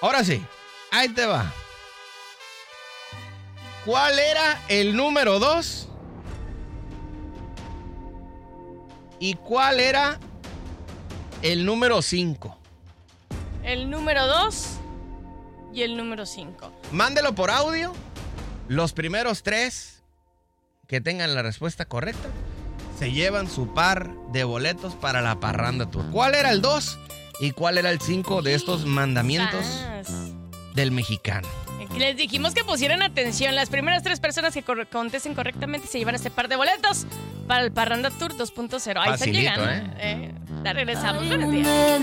Ahora sí, ahí te va. ¿Cuál era el número 2? ¿Y cuál era el número 5? El número 2 y el número 5. Mándelo por audio. Los primeros 3 que tengan la respuesta correcta se llevan su par de boletos para la Parranda Tour. ¿Cuál era el 2 y cuál era el 5 de estos mandamientos del mexicano? Les dijimos que pusieran atención. Las primeras 3 personas que contesten correctamente se llevan este par de boletos para el Parranda Tour 2.0. Ahí Facilito, están llegando. Ya regresamos. Buenos días.